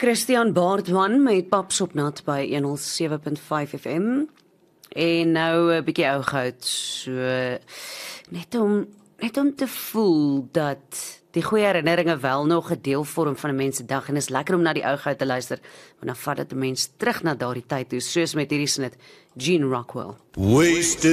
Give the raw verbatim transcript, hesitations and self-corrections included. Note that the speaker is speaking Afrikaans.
Christian Baardman met Paps op Nat by honderd sewe punt vyf F M. En nou 'n bietjie ou goud, so net om net om te voel dat die goeie herinneringe wel nog 'n deel vorm van 'n mens se dag en is lekker om na die ou goud te luister, want dan vat dit 'n mens terug na daardie tyd toe, soos met hierdie snit Gene Rockwell. Wasted